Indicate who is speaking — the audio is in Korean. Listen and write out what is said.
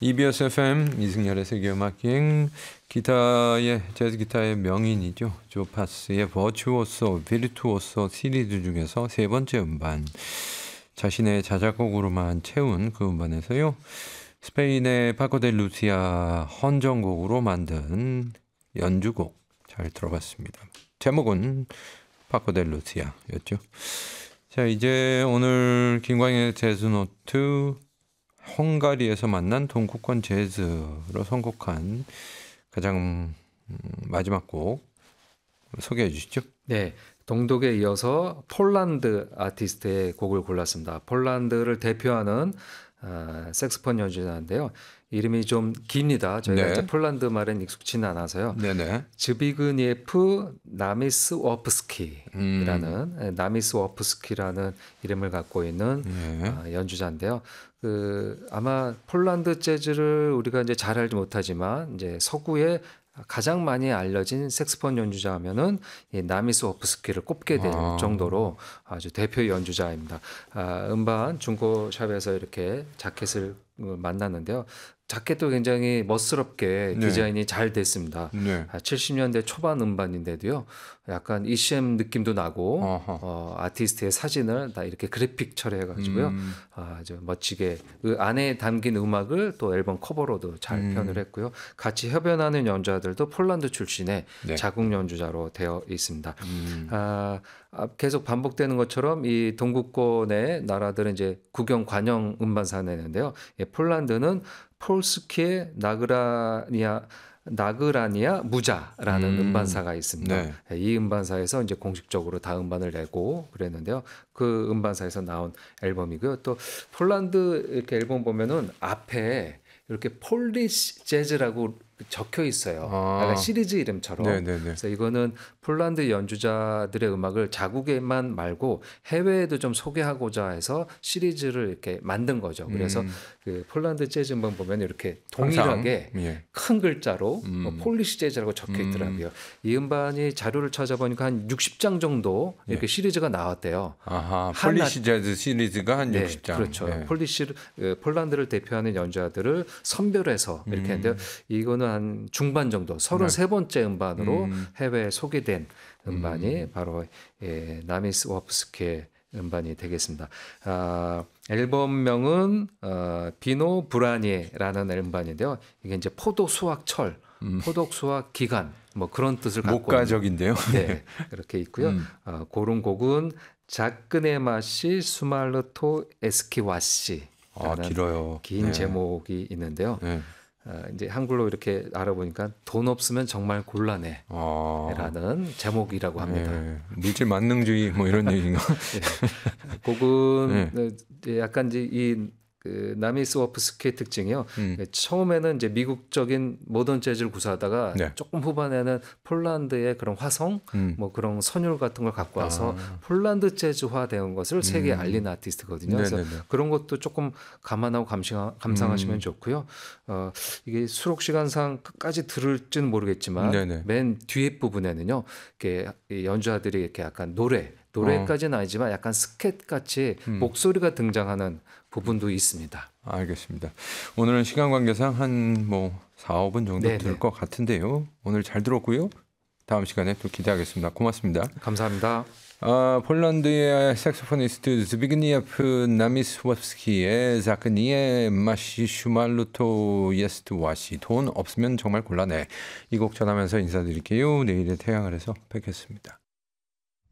Speaker 1: EBS FM 이승열의 세계음악여행 재즈 기타의 명인이죠. 조 파스의 버추오소, 비르투오소 시리즈 중에서 세 번째 음반, 자신의 자작곡으로만 채운 그 음반에서요. 스페인의 파코 데 루시아 헌정곡으로 만든 연주곡 잘 들어봤습니다. 제목은 파코 데 루시아였죠. 자, 이제 오늘 김광의 재즈노트 헝가리에서 만난 동구권 재즈로 선곡한 가장 마지막 곡 소개해 주시죠.
Speaker 2: 네, 동독에 이어서 폴란드 아티스트의 곡을 골랐습니다. 폴란드를 대표하는 색스폰 연주자인데요. 이름이 좀 깁니다. 저희가 이제 폴란드 말엔 익숙치는 않아서요. 즈비그니에프 나미스워프스키라는 이름을 갖고 있는 연주자인데요. 아마 폴란드 재즈를 우리가 이제 잘 알지 못하지만 이제 서구에 가장 많이 알려진 색스폰 연주자하면은 나미스워프스키를 꼽게 될 정도로 아주 대표 연주자입니다. 음반 중고샵에서 이렇게 자켓을 만났는데요. 자켓도 굉장히 멋스럽게 디자인이 잘 됐습니다. 70년대 초반 음반인데도요. 약간 ECM 느낌도 나고 아티스트의 사진을 다 이렇게 그래픽 처리해가지고요. 아주 멋지게 그 안에 담긴 음악을 또 앨범 커버로도 잘 표현을 했고요. 같이 협연하는 연주자들도 폴란드 출신의 자국 연주자로 되어 있습니다. 계속 반복되는 것처럼 이 동구권의 나라들은 이제 국영 관영 음반사 내는데요. 폴란드는 폴스키의 나그라니아 무자라는 음반사가 있습니다. 이 음반사에서 이제 공식적으로 다 음반을 내고 그랬는데요. 그 음반사에서 나온 앨범이고요. 또 폴란드 이렇게 앨범 보면은 앞에 이렇게 폴리시 재즈라고 적혀 있어요. 약간 시리즈 이름처럼. 그래서 이거는 폴란드 연주자들의 음악을 자국에만 말고 해외에도 좀 소개하고자 해서 시리즈를 이렇게 만든 거죠. 그래서 그 폴란드 재즈 음반 보면 이렇게 동일하게 큰 글자로 폴리시 재즈라고 적혀 있더라고요. 이 음반이 자료를 찾아보니까 한 60장 정도 이렇게 시리즈가 나왔대요.
Speaker 1: 폴리시 재즈 시리즈가 한 60장.
Speaker 2: 그렇죠. 폴란드를 대표하는 연주자들을 선별해서 이렇게 했는데요. 이거는 한 중반 정도 33번째 음반으로 해외에 소개된 음반이 바로 나미스워프스키의 음반이 되겠습니다. 앨범명은 비노 브라니에라는 앨범인데요. 이게 이제 포도 수확철, 포도 수확 기간 뭐 그런 뜻을 갖고
Speaker 1: 목가적인데요.
Speaker 2: 네, 그렇게 있고요. 고른 곡은 자크네마시 수말르토 에스키와시.
Speaker 1: 길어요.
Speaker 2: 긴 제목이 있는데요. 이제 한글로 이렇게 알아보니까 돈 없으면 정말 곤란해라는 제목이라고 합니다.
Speaker 1: 물질 만능주의 뭐 이런 얘기인가?
Speaker 2: 곡은 약간 이제 이 나미스워프스키의 특징이요. 처음에는 이제 미국적인 모던 재즈를 구사하다가 조금 후반에는 폴란드의 그런 화성, 뭐 그런 선율 같은 걸 갖고 와서 폴란드 재즈화 된 것을 세계에 알린 아티스트거든요. 그래서 그런 것도 조금 감안하고 감상하시면 좋고요. 이게 수록 시간상 끝까지 들을지는 모르겠지만 맨 뒤에 부분에는요, 이렇게 연주자들이 이렇게 약간 노래까지는 아니지만 약간 스캣 같이 목소리가 등장하는 부분도 있습니다.
Speaker 1: 알겠습니다. 오늘은 시간 관계상 한 4, 5분 정도 들 것 같은데요. 오늘 잘 들었고요. 다음 시간에 또 기대하겠습니다. 고맙습니다.
Speaker 2: 감사합니다.
Speaker 1: 폴란드의 색소포니스트 즈비그니에프 나미스워프스키의 자크니에 마시 슈말루토 예스트와시 돈 없으면 정말 곤란해. 이 곡 전하면서 인사드릴게요. 내일의 태양을 해서 뵙겠습니다.